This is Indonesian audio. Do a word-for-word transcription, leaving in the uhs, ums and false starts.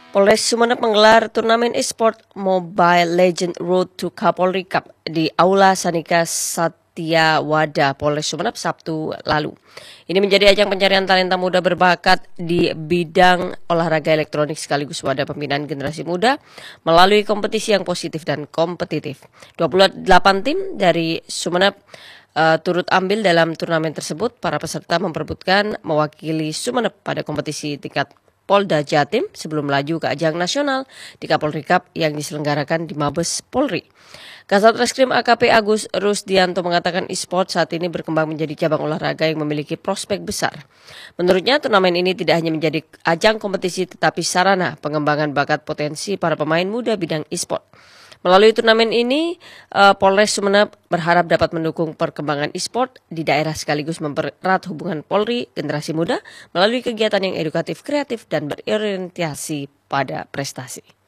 Polres Sumeneb menggelar turnamen e-sport Mobile Legend Road to Kapolri Cup di Aula Sanika Satyawada, Polres Sumeneb Sabtu lalu. Ini menjadi ajang pencarian talenta muda berbakat di bidang olahraga elektronik sekaligus wadah pembinaan generasi muda melalui kompetisi yang positif dan kompetitif. dua puluh delapan tim dari Sumeneb uh, turut ambil dalam turnamen tersebut. Para peserta memperebutkan mewakili Sumeneb pada kompetisi tingkat Polda Jatim sebelum melaju ke ajang nasional di Kapolri Cup yang diselenggarakan di Mabes Polri. Kasat Reskrim A K P Agus Rusdianto mengatakan e-sport saat ini berkembang menjadi cabang olahraga yang memiliki prospek besar. Menurutnya turnamen ini tidak hanya menjadi ajang kompetisi tetapi sarana pengembangan bakat potensi para pemain muda bidang e-sport. Melalui turnamen ini, uh, Polres Sumeneb berharap dapat mendukung perkembangan e-sport di daerah sekaligus mempererat hubungan Polri generasi muda melalui kegiatan yang edukatif, kreatif, dan berorientasi pada prestasi.